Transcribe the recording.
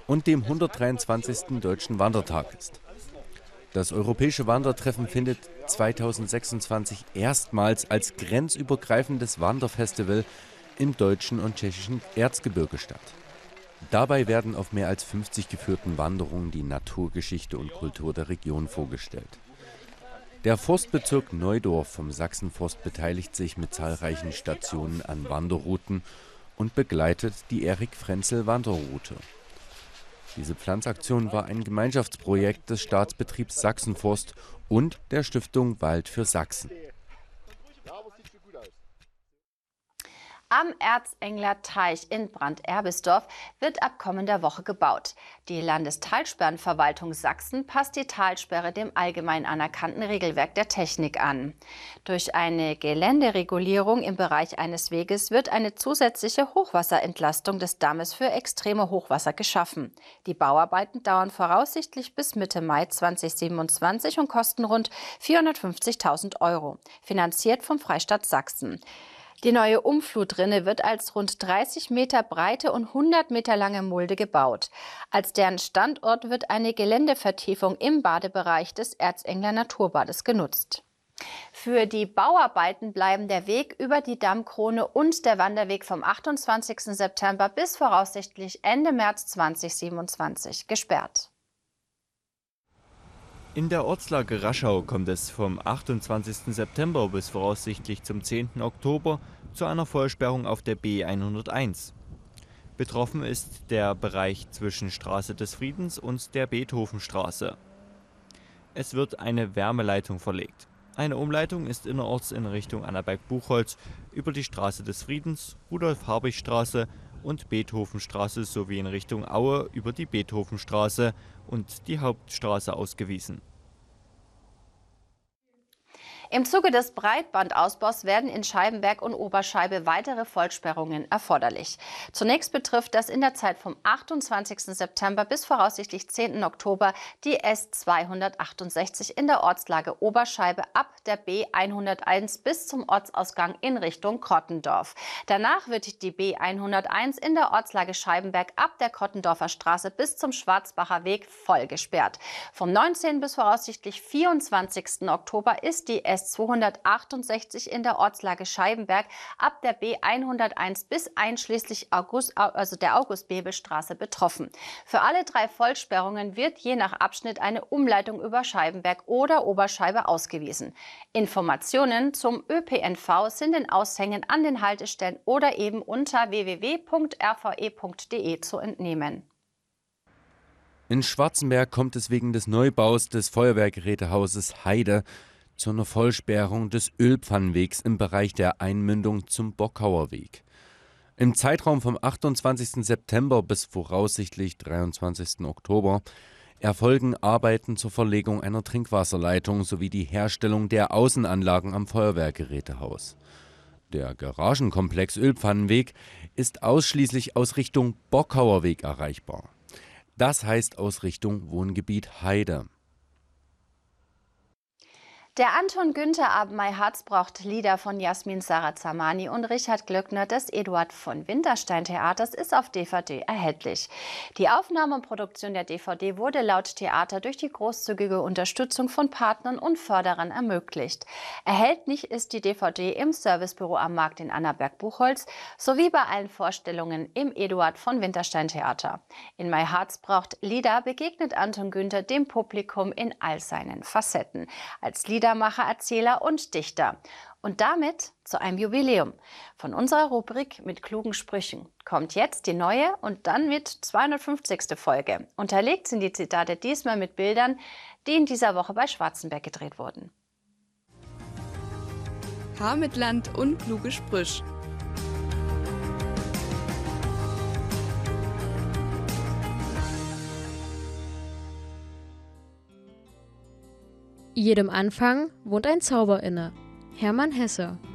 und dem 123. Deutschen Wandertag ist. Das Europäische Wandertreffen findet 2026 erstmals als grenzübergreifendes Wanderfestival im deutschen und tschechischen Erzgebirge statt. Dabei werden auf mehr als 50 geführten Wanderungen die Naturgeschichte und Kultur der Region vorgestellt. Der Forstbezirk Neudorf vom Sachsenforst beteiligt sich mit zahlreichen Stationen an Wanderrouten und begleitet die Erik-Frenzel-Wanderroute. Diese Pflanzaktion war ein Gemeinschaftsprojekt des Staatsbetriebs Sachsenforst und der Stiftung Wald für Sachsen. Am Erzengler Teich in Brand-Erbisdorf wird ab kommender Woche gebaut. Die Landestalsperrenverwaltung Sachsen passt die Talsperre dem allgemein anerkannten Regelwerk der Technik an. Durch eine Geländeregulierung im Bereich eines Weges wird eine zusätzliche Hochwasserentlastung des Dammes für extreme Hochwasser geschaffen. Die Bauarbeiten dauern voraussichtlich bis Mitte Mai 2027 und kosten rund 450.000 €, finanziert vom Freistaat Sachsen. Die neue Umflutrinne wird als rund 30 Meter breite und 100 Meter lange Mulde gebaut. Als deren Standort wird eine Geländevertiefung im Badebereich des Erzengler Naturbades genutzt. Für die Bauarbeiten bleiben der Weg über die Dammkrone und der Wanderweg vom 28. September bis voraussichtlich Ende März 2027 gesperrt. In der Ortslage Raschau kommt es vom 28. September bis voraussichtlich zum 10. Oktober zu einer Vollsperrung auf der B101. Betroffen ist der Bereich zwischen Straße des Friedens und der Beethovenstraße. Es wird eine Wärmeleitung verlegt. Eine Umleitung ist innerorts in Richtung Annaberg-Buchholz über die Straße des Friedens, Rudolf-Habich-Straße und Beethovenstraße sowie in Richtung Aue über die Beethovenstraße und die Hauptstraße ausgewiesen. Im Zuge des Breitbandausbaus werden in Scheibenberg und Oberscheibe weitere Vollsperrungen erforderlich. Zunächst betrifft das in der Zeit vom 28. September bis voraussichtlich 10. Oktober die S268 in der Ortslage Oberscheibe ab der B101 bis zum Ortsausgang in Richtung Krottendorf. Danach wird die B101 in der Ortslage Scheibenberg ab der Krottendorfer Straße bis zum Schwarzbacher Weg voll gesperrt. Vom 19. bis voraussichtlich 24. Oktober ist die S268 in der Ortslage Scheibenberg ab der B101 bis einschließlich der August-Bebel-Straße betroffen. Für alle drei Vollsperrungen wird je nach Abschnitt eine Umleitung über Scheibenberg oder Oberscheibe ausgewiesen. Informationen zum ÖPNV sind in Aushängen an den Haltestellen oder eben unter www.rve.de zu entnehmen. In Schwarzenberg kommt es wegen des Neubaus des Feuerwehrgerätehauses Heide zu einer Vollsperrung des Ölpfannenwegs im Bereich der Einmündung zum Bockauer Weg. Im Zeitraum vom 28. September bis voraussichtlich 23. Oktober erfolgen Arbeiten zur Verlegung einer Trinkwasserleitung sowie die Herstellung der Außenanlagen am Feuerwehrgerätehaus. Der Garagenkomplex Ölpfannenweg ist ausschließlich aus Richtung Bockauer Weg erreichbar. Das heißt aus Richtung Wohngebiet Heide. Der Anton Günther Abendmahl Harz braucht Lieder von Jasmin Sarazamani und Richard Glöckner des Eduard von Winterstein Theaters ist auf DVD erhältlich. Die Aufnahme und Produktion der DVD wurde laut Theater durch die großzügige Unterstützung von Partnern und Förderern ermöglicht. Erhältlich ist die DVD im Servicebüro am Markt in Annaberg-Buchholz sowie bei allen Vorstellungen im Eduard von Winterstein Theater. In Mai Harz braucht Lieder begegnet Anton Günther dem Publikum in all seinen Facetten. Als Liedermacher, Erzähler und Dichter. Und damit zu einem Jubiläum. Von unserer Rubrik mit klugen Sprüchen kommt jetzt die neue und dann mit 250. Folge. Unterlegt sind die Zitate diesmal mit Bildern, die in dieser Woche bei Schwarzenberg gedreht wurden. Haar mit Land und kluge Sprüche. Jedem Anfang wohnt ein Zauber inne. Hermann Hesse.